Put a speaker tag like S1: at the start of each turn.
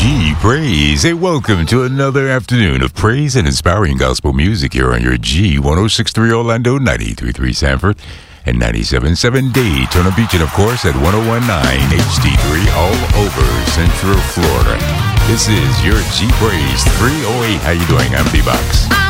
S1: G Praise. Hey, welcome to another afternoon of praise and inspiring gospel music here on your G 106.3 Orlando, 93.3 Sanford, and 97.7 Daytona Beach, and of course at 101.9 HD3 all over Central Florida. This is your G Praise 308. How you doing? I'm D-Box.